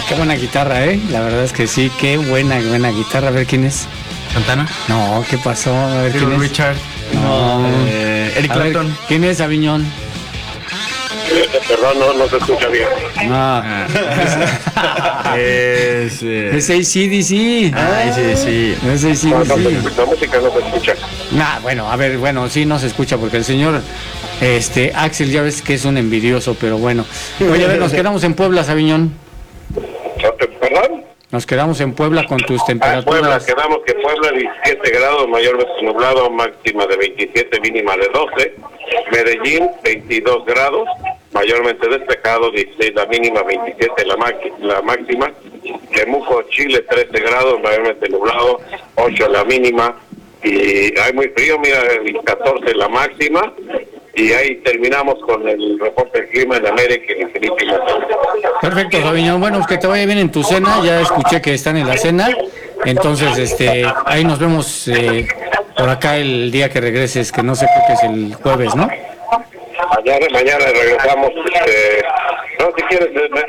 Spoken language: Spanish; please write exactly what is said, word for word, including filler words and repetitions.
qué buena guitarra, ¿eh? La verdad es que sí, qué buena, buena guitarra. A ver quién es. ¿Santana? No, ¿qué pasó? A ver quién es. Richard. No. Eh, Eric Clapton. Ver, ¿quién es, Aviñón? Eh, perdón, no, no se escucha bien. Ah. es... Eh... Es A C D C. Ah, sí, sí. Es A C D No, no C. se escucha, la música no se escucha. Nah, bueno, a ver, bueno, sí no se escucha porque el señor este Axel ya ves que es un envidioso, pero bueno. Oye, a ver, nos quedamos en Puebla, Sabiñón. ¿Perdón? Nos quedamos en Puebla con tus Ah, temperaturas. Puebla, quedamos que Puebla diecisiete grados, mayormente nublado, máxima de veintisiete, mínima de doce. Medellín, veintidós grados, mayormente despejado, dieciséis la mínima, veintisiete la, la máxima. Temuco, Chile, trece grados, mayormente nublado, ocho la mínima. Y hay muy frío, mira, catorce la máxima. Y ahí terminamos con el reporte del clima en América y en Filipinas. Perfecto, Sabiñón. Bueno, pues que te vaya bien en tu cena. Ya escuché que están en la cena. Entonces, este, ahí nos vemos eh, por acá el día que regreses, que no sé, creo que es el jueves, ¿no? Mañana, mañana regresamos. Este, no, si quieres,